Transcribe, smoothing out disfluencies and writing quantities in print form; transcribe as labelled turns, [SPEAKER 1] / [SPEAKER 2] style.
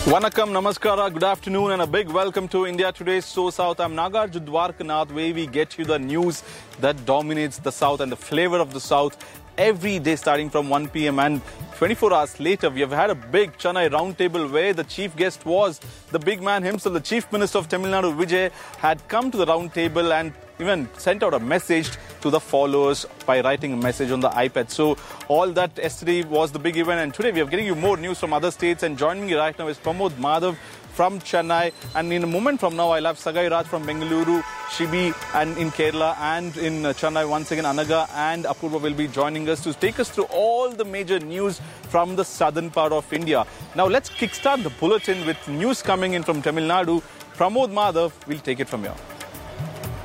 [SPEAKER 1] Vanakkam, Namaskara, good afternoon and a big welcome to India Today So South. I'm Nagarjun Dwarkanath, where we get you the news that dominates the South and the flavor of the South every day starting from 1 p.m. and 24 hours later. We have had a big Chennai roundtable where the chief guest was the big man himself, the Chief Minister of Tamil Nadu, Vijay, had come to the roundtable and even sent out a message to the followers by writing a message on the iPad. So all that yesterday was the big event, and today we are getting you more news from other states, and joining me right now is Pramod Madhav from Chennai, and in a moment from now I'll have Sagai Raj from Bengaluru, Shibi and in Kerala, and in Chennai once again Anaga and Apurva will be joining us to take us through all the major news from the southern part of India. Now let's kickstart the bulletin with news coming in from Tamil Nadu. Pramod Madhav will take it from here.